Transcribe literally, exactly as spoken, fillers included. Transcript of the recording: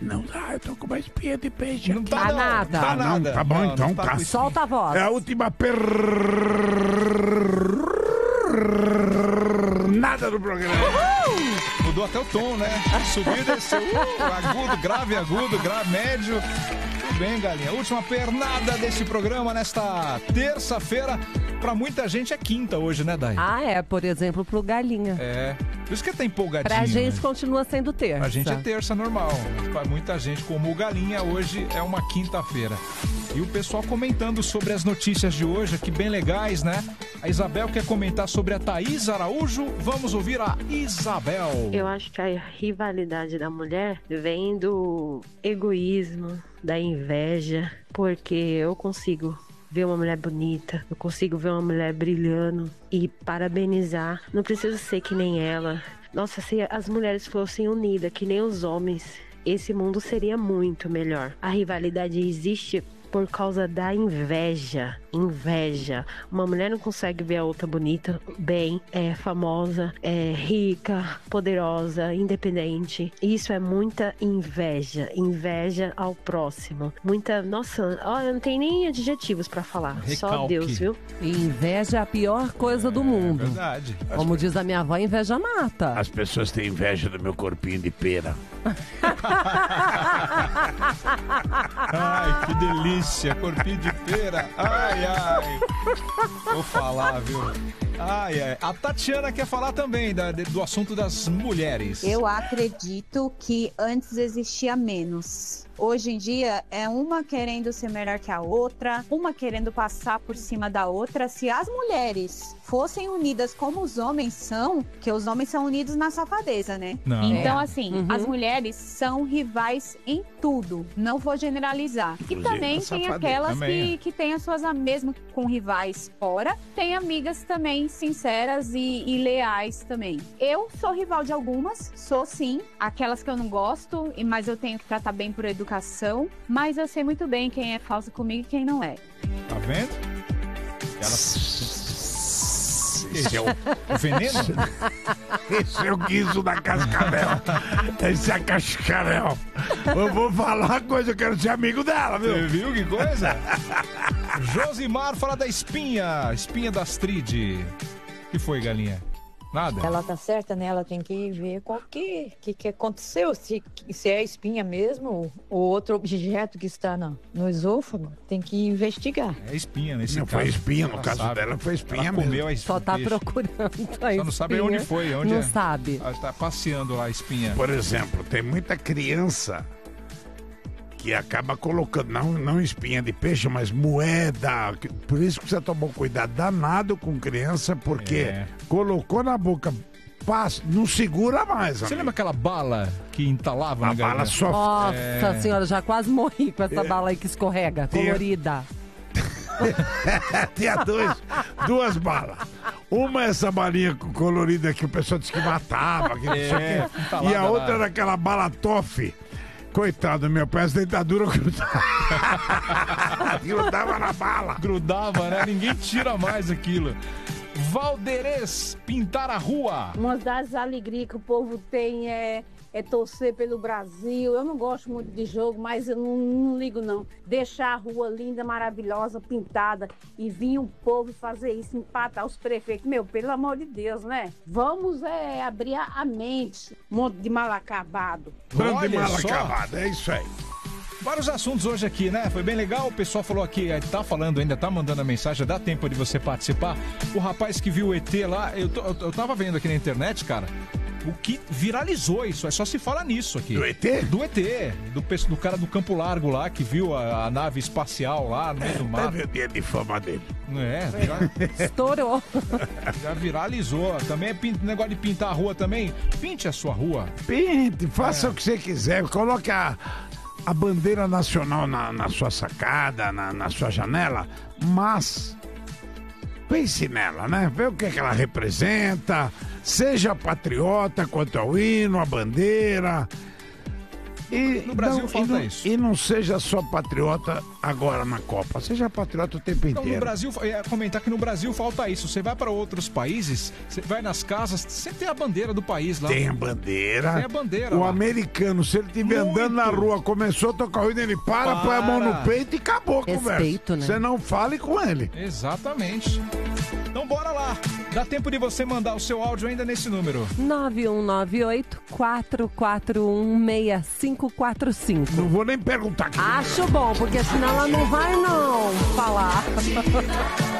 Não dá, eu tô com uma espinha de peixe Não aqui. tá, não. nada. Tá Não, nada. tá bom, Não, então não tá. com espinha. Solta a voz. É a última pernada do programa. Mudou até o tom, né? Subiu e desceu. Uh, agudo, grave, agudo, grave, médio. Tudo bem, galinha. Última pernada desse programa nesta terça-feira. Pra muita gente é quinta hoje, né, Dai? Ah, é, por exemplo, pro Galinha. É. Por isso que tá empolgadinho. Pra gente né? continua sendo terça. Pra gente é terça normal. Pra muita gente, como o Galinha, hoje é uma quinta-feira. E o pessoal comentando sobre as notícias de hoje, aqui bem legais, né? A Isabel quer comentar sobre a Thaís Araújo. Vamos ouvir a Isabel. Eu acho que a rivalidade da mulher vem do egoísmo, da inveja, porque eu consigo ver uma mulher bonita, eu consigo ver uma mulher brilhando e parabenizar. Não preciso ser que nem ela. Nossa, se as mulheres fossem unidas, que nem os homens, esse mundo seria muito melhor. A rivalidade existe por causa da inveja. Inveja. Uma mulher não consegue ver a outra bonita, bem, é famosa, é rica, poderosa, independente. Isso é muita inveja. Inveja ao próximo. Muita. Nossa, olha, não tem nem adjetivos pra falar. Recalque. Só Deus, viu? Inveja é a pior coisa do mundo. É verdade. Como diz a minha avó, inveja mata. As pessoas têm inveja do meu corpinho de pera. Ai, que delícia, corpinho de pera. Ai, ai. Vou falar, viu? Ai, ai. A Tatiana quer falar também da, do assunto das mulheres. Eu acredito que antes existia menos. Hoje em dia é uma querendo ser melhor que a outra, uma querendo passar por cima da outra. Se as mulheres fossem unidas como os homens são, que os homens são unidos na safadeza, né? Não. Então, É. assim, Uhum. as mulheres são rivais em tudo. Não vou generalizar. E Inclusive também na tem safadeza aquelas também, que, que têm as suas, mesmo com rivais fora, tem amigas também sinceras e, e leais também. Eu sou rival de algumas, sou sim. Aquelas que eu não gosto, e- mas eu tenho que tratar bem por educação. Mas eu sei muito bem quem é falso comigo e quem não é. Tá vendo? Ela... Esse é o, O veneno? esse é o guiso da cascavel. Esse é a cascavel. Eu vou falar uma coisa, eu quero ser amigo dela, Você viu? viu que coisa? Josimar fala da espinha. Espinha da Astrid. O que foi, galinha? Nada? Ela tá certa, né? Ela tem que ver qual que, que, que aconteceu, se, se é espinha mesmo ou outro objeto que está no, no esôfago. Tem que investigar. É espinha nesse Não caso. foi espinha, no Ela caso sabe. dela foi espinha Ela mesmo. comeu a espinha. Só tá procurando a Só não sabe espinha. onde foi, onde Não é. sabe. Ela tá passeando lá a espinha. Por exemplo, tem muita criança que acaba colocando, não, não espinha de peixe, mas moeda. Que- Por isso que você tomou cuidado danado com criança, porque É. colocou na boca, passa, não segura mais. Você amigo. lembra aquela bala que entalava A na bala garganta? só Nossa É. senhora, já quase morri com essa É. bala aí que escorrega, Tem- colorida. tinha dois, duas balas. Uma é essa balinha colorida que o pessoal disse que matava, que não sei o É, quê. entalada E a outra lá. era aquela bala toffee. Coitado, meu pai, essa dentadura grudava. grudava na bala. Grudava, né? Ninguém tira mais aquilo. Valderez, pintar a rua. Uma das alegrias que o povo tem é, é torcer pelo Brasil. Eu não gosto muito de jogo, mas eu não, não ligo não. Deixar a rua linda, maravilhosa, pintada e vir o povo fazer isso, empatar os prefeitos. Meu, pelo amor de Deus, né? Vamos é, abrir a a mente. Um monte de mal acabado. Bando de Olha mala só. acabada, é isso aí. Vários assuntos hoje aqui, né? Foi bem legal. O pessoal falou aqui, eh, tá falando ainda, tá mandando a mensagem, dá tempo de você participar. O rapaz que viu o E T lá, eu, tô- eu, eu tava vendo aqui na internet, cara, o que viralizou isso, é só se fala nisso aqui. Do E T? Do E T, do, pe- do cara do Campo Largo lá, que viu a, a nave espacial lá no meio do mato. Teve o dia de fama dele. É, já, Estourou. já viralizou. Também é pin- negócio de pintar a rua também. Pinte a sua rua. Pinte, faça o que você quiser. Coloque a, a bandeira nacional na, na sua sacada, na, na sua janela, mas pense nela, né? Vê o que, é que ela representa. Seja patriota quanto ao hino, a bandeira. E, No Brasil não, falta e não, isso. E não seja só patriota agora na Copa, seja patriota o tempo Então, inteiro. no Brasil, eu ia comentar que no Brasil falta isso. Você vai para outros países, você vai nas casas, sempre tem a bandeira do país lá. Tem a bandeira. Tem a bandeira O lá. americano, se ele estiver andando na rua, começou a tocar o hino, ele para, Para. põe a mão no peito e acabou a conversa. Respeito, né? Você não fale com ele. Exatamente. Então bora lá. Dá tempo de você mandar o seu áudio ainda nesse número. nove um nove oito, quatro quatro um, seis cinco quatro cinco. Não vou nem perguntar aqui. Acho bom, porque senão ela não vai não falar.